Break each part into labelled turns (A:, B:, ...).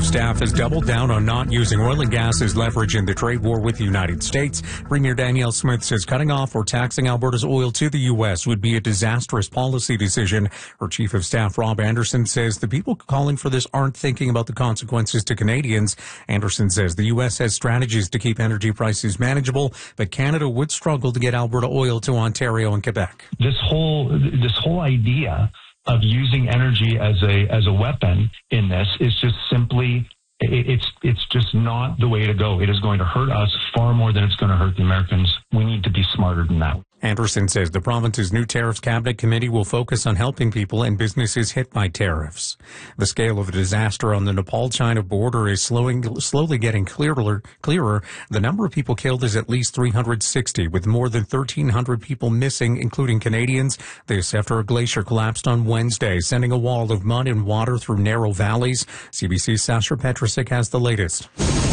A: of Staff has doubled down on not using oil and gas as leverage in the trade war with the United States. Premier Danielle Smith says cutting off or taxing Alberta's oil to the U.S. would be a disastrous policy decision. Her Chief of Staff, Rob Anderson, says the people calling for this aren't thinking about the consequences to Canadians. Anderson says the U.S. has strategies to keep energy prices manageable, but Canada would struggle to get Alberta oil to Ontario and Quebec.
B: This whole idea of using energy as a weapon in this is just simply, it's just not the way to go. It is going to hurt us far more than it's going to hurt the Americans. We need to be smarter than that.
A: Anderson says the province's new tariffs cabinet committee will focus on helping people and businesses hit by tariffs. The scale of the disaster on the Nepal-China border is slowly getting clearer. The number of people killed is at least 360, with more than 1,300 people missing, including Canadians. This after a glacier collapsed on Wednesday, sending a wall of mud and water through narrow valleys. CBC's Sasha Petrusik has the latest.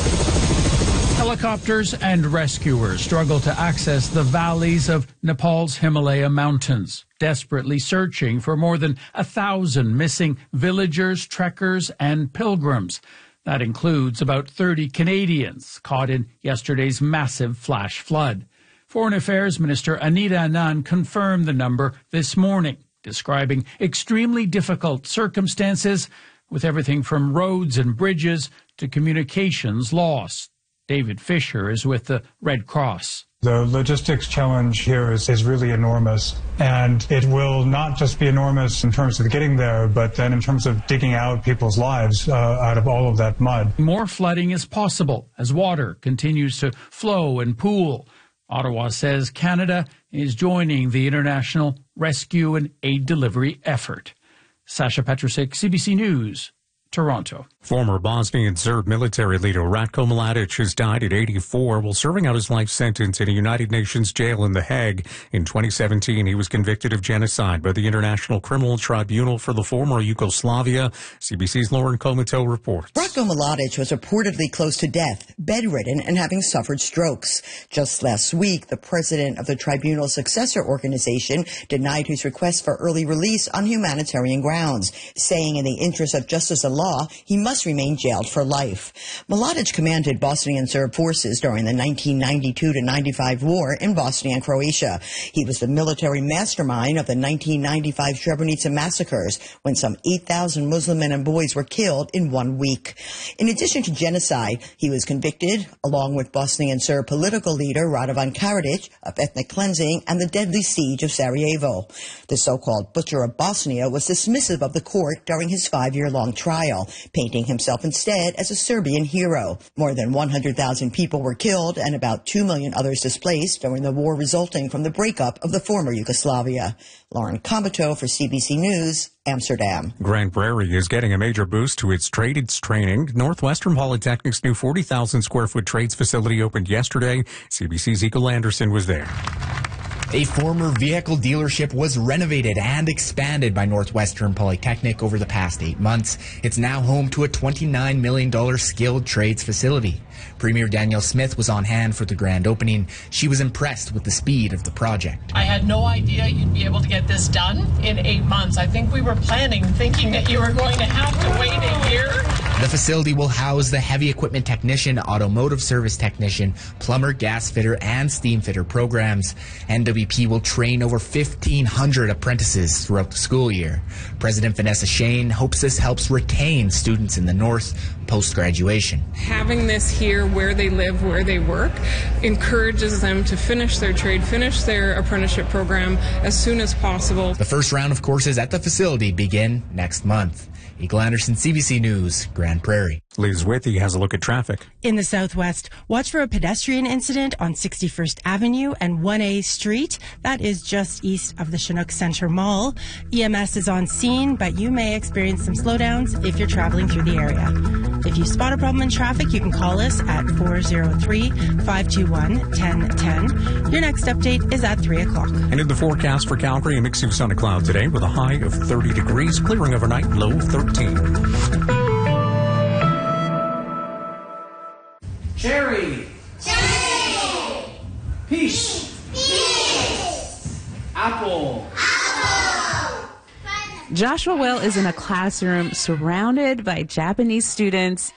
C: Helicopters and rescuers struggle to access the valleys of Nepal's Himalaya mountains, desperately searching for more than 1,000 missing villagers, trekkers, and pilgrims. That includes about 30 Canadians caught in yesterday's massive flash flood. Foreign Affairs Minister Anita Anand confirmed the number this morning, describing extremely difficult circumstances with everything from roads and bridges to communications lost. David Fisher is with the Red Cross.
D: The logistics challenge here is really enormous, and it will not just be enormous in terms of getting there, but then in terms of digging out people's lives out of all of that mud.
C: More flooding is possible as water continues to flow and pool. Ottawa says Canada is joining the international rescue and aid delivery effort. Sasha Petrusik, CBC News, Toronto.
A: Former Bosnian Serb military leader Ratko Mladic has died at 84 while serving out his life sentence in a United Nations jail in The Hague. In 2017, he was convicted of genocide by the International Criminal Tribunal for the former Yugoslavia. CBC's Lauren Comato reports.
E: Ratko Mladic was reportedly close to death, bedridden, and having suffered strokes. Just last week, the president of the tribunal's successor organization denied his request for early release on humanitarian grounds, saying in the interest of justice and law, he must remain jailed for life. Mladic commanded Bosnian Serb forces during the 1992-95 war in Bosnia and Croatia. He was the military mastermind of the 1995 Srebrenica massacres, when some 8,000 Muslim men and boys were killed in 1 week. In addition to genocide, he was convicted, along with Bosnian Serb political leader Radovan Karadzic, of ethnic cleansing and the deadly siege of Sarajevo. The so-called Butcher of Bosnia was dismissive of the court during his 5-year-long trial, painting himself instead as a Serbian hero. More than 100,000 people were killed and about 2 million others displaced during the war resulting from the breakup of the former Yugoslavia. Lauren Comato for CBC News, Amsterdam.
A: Grand Prairie is getting a major boost to its trades training. Northwestern Polytechnic's new 40,000 square foot trades facility opened yesterday. CBC's Eko Anderson was there.
F: A former vehicle dealership was renovated and expanded by Northwestern Polytechnic over the past 8 months. It's now home to a $29 million skilled trades facility. Premier Danielle Smith was on hand for the grand opening. She was impressed with the speed of the project.
G: I had no idea you'd be able to get this done in 8 months. I think we were thinking that you were going to have to wait a year.
F: The facility will house the heavy equipment technician, automotive service technician, plumber, gas fitter, and steam fitter programs. NWP will train over 1,500 apprentices throughout the school year. President Vanessa Shane hopes this helps retain students in the north post-graduation.
H: Having this here where they live, where they work, encourages them to finish their trade, finish their apprenticeship program as soon as possible.
F: The first round of courses at the facility begin next month. Eagle Anderson, CBC News, Grand Prairie.
A: Liz Withy has a look at traffic.
I: In the southwest, watch for a pedestrian incident on 61st Avenue and 1A Street. That is just east of the Chinook Center Mall. EMS is on scene, but you may experience some slowdowns if you're traveling through the area. If you spot a problem in traffic, you can call us at 403-521-1010. Your next update is at 3 o'clock.
A: And in the forecast for Calgary, a mix of sun and cloud today with a high of 30 degrees, clearing overnight, low of 13.
J: Cherry. Cherry. Peach. Peach. Apple. Apple.
K: Joshua Well is in a classroom surrounded by Japanese students